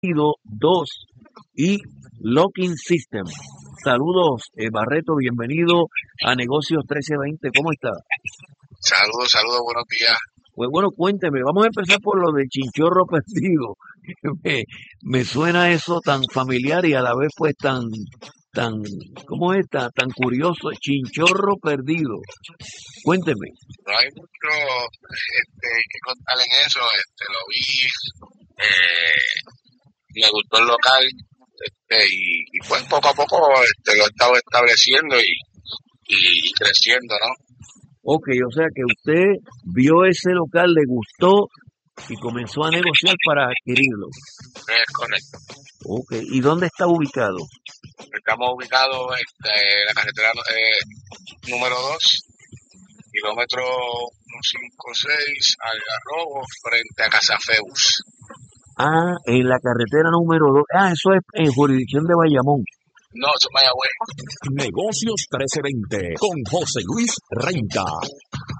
2 y Locking System. Saludos, Barreto, bienvenido a Negocios 1320. ¿Cómo está? Saludos, buenos días. Pues bueno, cuénteme, vamos a empezar por lo de Chinchorro Perdido. Me suena eso tan familiar y a la vez pues tan, ¿cómo es? Tan curioso. Chinchorro Perdido. Cuénteme. No hay mucho que contar en eso. Lo vi, me gustó el local, y pues poco a poco lo he estado estableciendo y creciendo, ¿no? Ok, o sea que usted vio ese local, le gustó y comenzó a negociar para adquirirlo. Es correcto. Ok, ¿y dónde está ubicado? Estamos ubicados en la carretera número 2, kilómetro 156, Algarrobo, frente a Casafeus. Ah, en la carretera número 2. Ah, eso es en jurisdicción de Bayamón. No, eso es Mayagüez. Negocios 1320 con José Luis Renta.